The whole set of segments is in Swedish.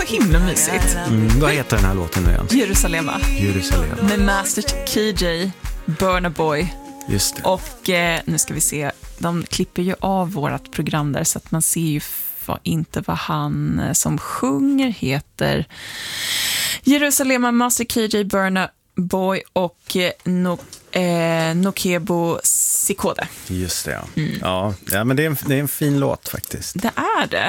himla mysigt. Vad heter den här låten nu igen? Jerusalem. Med Master KJ, Burna Boy. Just det. Och nu ska vi se, de klipper ju av vårat program där så att man ser ju inte vad han som sjunger heter. Jerusalem, Master KJ, Burna Boy och Nokebo Sikode. Just det, ja. Ja, men det är en fin låt faktiskt. Det är det.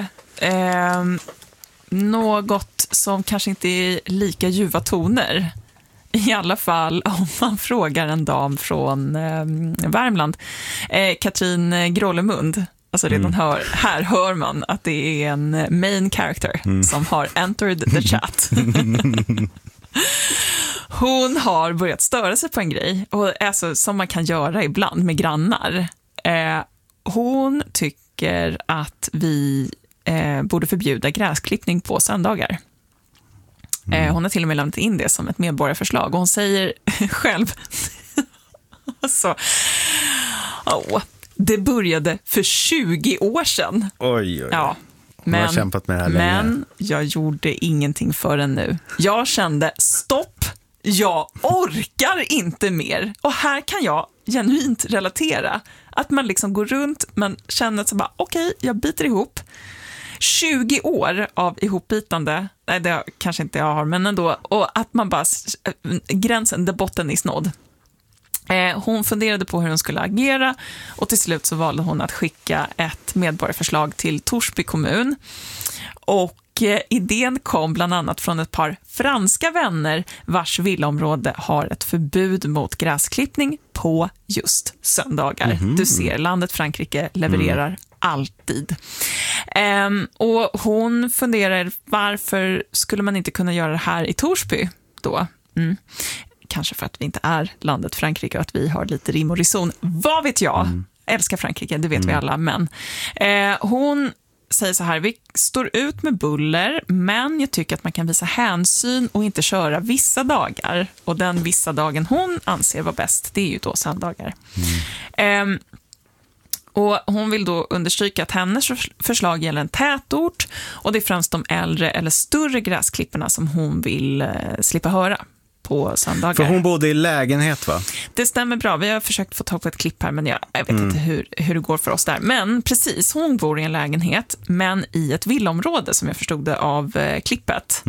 Något som kanske inte är lika ljuva toner. I alla fall om man frågar en dam från Värmland. Katrin Grålemund. Alltså redan här hör man att det är en main character som har entered the chat. Hon har börjat störa sig på en grej, och alltså, som man kan göra ibland med grannar. Hon tycker att vi borde förbjuda gräsklippning på söndagar. Hon har till och med lämnat in det som ett medborgarförslag, och hon säger själv alltså, det började för 20 år sedan. Oj. Ja. Hon har kämpat med det här länge. Men jag gjorde ingenting förrän nu. Jag kände, stopp, jag orkar inte mer. Och här kan jag genuint relatera. Att man liksom går runt, man känner så bara, okej, jag biter ihop. 20 år av ihopbitande, nej det kanske inte jag har, men ändå. Och att man bara, gränsen, där botten är snådd. Hon funderade på hur hon skulle agera, och till slut så valde hon att skicka ett medborgarförslag till Torsby kommun. Och idén kom bland annat från ett par franska vänner vars villaområde har ett förbud mot gräsklippning på just söndagar. Du ser, landet Frankrike levererar alltid. Och hon funderar, varför skulle man inte kunna göra det här i Torsby då? Kanske för att vi inte är landet Frankrike och att vi har lite rim och reson. Vad vet jag? Älskar Frankrike, det vet vi alla. Men hon säger så här, vi står ut med buller, men jag tycker att man kan visa hänsyn och inte köra vissa dagar. Och den vissa dagen hon anser var bäst, det är ju då söndagar. Och hon vill då understryka att hennes förslag gäller en tätort, och det är främst de äldre eller större gräsklipporna som hon vill slippa höra på söndagar. För hon bodde i lägenhet, va? Det stämmer bra. Vi har försökt få tag på ett klipp här, men jag vet inte hur det går för oss där. Men precis, hon bor i en lägenhet, men i ett villaområde som jag förstod det av klippet.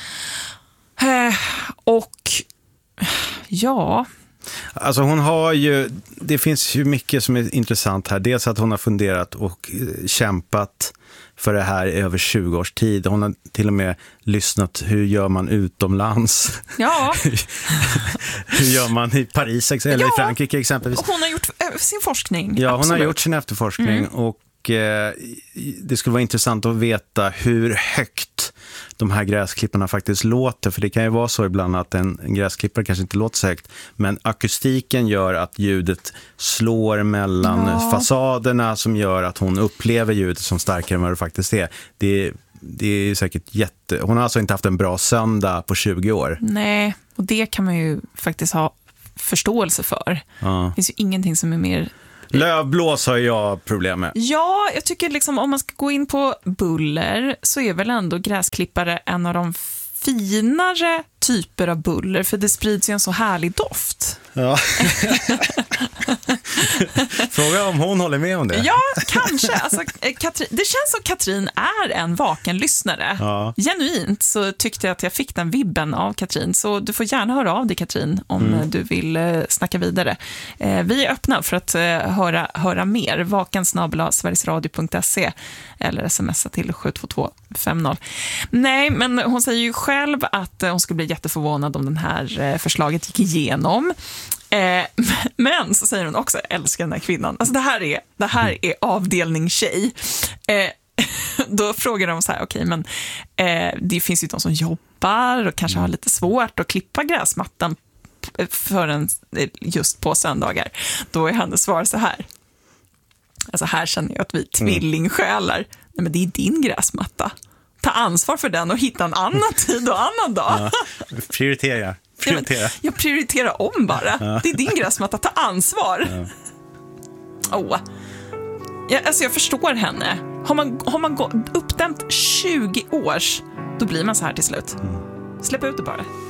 Och ja... Alltså hon har ju, det finns ju mycket som är intressant här. Dels att hon har funderat och kämpat för det här i över 20 års tid. Hon har till och med lyssnat, hur gör man utomlands? Ja. Hur gör man i Paris eller i Frankrike exempelvis? Hon har gjort sin forskning. Ja, hon absolut. har gjort sin efterforskning och det skulle vara intressant att veta hur högt de här gräsklipparna faktiskt låter, för det kan ju vara så ibland att en gräsklippare kanske inte låter så högt, men akustiken gör att ljudet slår mellan fasaderna, som gör att hon upplever ljudet som starkare än vad det faktiskt är. Det är säkert hon har alltså inte haft en bra söndag på 20 år. Nej, och det kan man ju faktiskt ha förståelse för. Det finns ju ingenting som är mer... Lövblås har jag problem med. Ja, jag tycker liksom om man ska gå in på buller så är väl ändå gräsklippare en av de finare typer av buller, för det sprids ju en så härlig doft. Ja. Fråga om hon håller med om det. Ja, kanske. Alltså, det känns som Katrin är en vaken lyssnare. Ja. Genuint så tyckte jag att jag fick den vibben av Katrin. Så du får gärna höra av dig, Katrin, om du vill snacka vidare. Vi är öppna för att höra mer. vaken@sverigesradio.se eller smsa till 72250. Nej, men hon säger ju själv att hon skulle bli jätteförvånad om den här förslaget gick igenom. Men så säger hon också, älskar den här kvinnan. Alltså det här är avdelning tjej. Då frågar de så här, okej, men det finns ju de som jobbar och kanske har lite svårt att klippa gräsmattan förrän just på söndagar. Då är hennes svar så här. Alltså här känner jag att vi tvillingsjälar. Nej, men det är din gräsmatta. Ta ansvar för den och hitta en annan tid och annan dag. Ja, prioritera. Jag prioriterar om bara. Ja. Det är din gräsmatta, ta ansvar. Ja. Alltså jag förstår henne. Har man uppdämt 20 års, då blir man så här till slut. Släpp ut det bara.